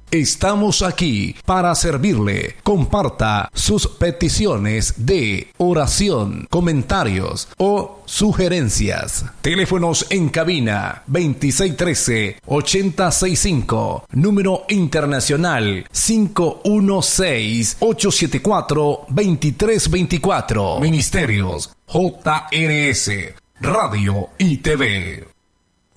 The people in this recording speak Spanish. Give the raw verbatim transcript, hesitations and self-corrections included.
Estamos aquí para servirle. Comparta sus peticiones de oración, comentarios o sugerencias. Teléfonos en cabina veintiséis trece, ochenta sesenta y cinco. Número internacional cinco uno seis, ocho siete cuatro, dos tres dos cuatro. Ministerios J R S Radio y T V.